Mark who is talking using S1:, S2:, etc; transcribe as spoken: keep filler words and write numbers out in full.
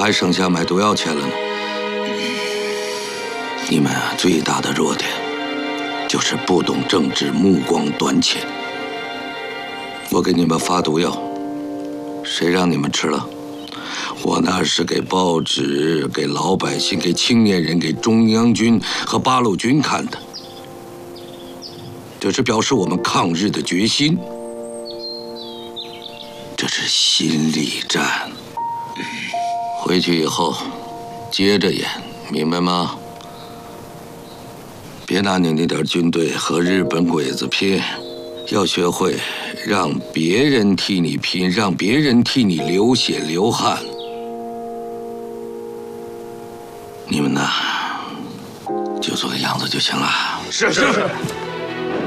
S1: 还剩下买毒药钱了呢。你们啊，最大的弱点就是不懂政治，目光短浅。我给你们发毒药，谁让你们吃了？我那是给报纸、给老百姓、给青年人、给中央军和八路军看的。这是表示我们抗日的决心，这是心理战。回去以后接着演，明白吗？别拿你那点军队和日本鬼子拼，要学会让别人替你拼，让别人替你流血流汗。你们呢，就做个样子就行了。
S2: 是是。